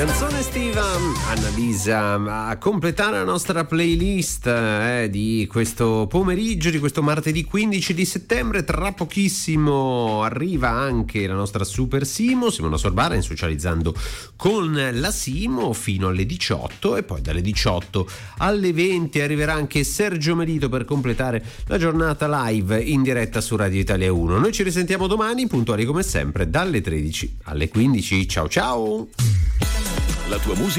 Canzone estiva, Annalisa, a completare la nostra playlist di questo pomeriggio, di questo martedì 15 di settembre. Tra pochissimo arriva anche la nostra Super Simo, Simona Sorbara, in Socializzando con la Simo fino alle 18, e poi dalle 18 alle 20 arriverà anche Sergio Melito per completare la giornata live in diretta su Radio Italia 1. Noi ci risentiamo domani, puntuali come sempre, dalle 13 alle 15. Ciao ciao! La tua musica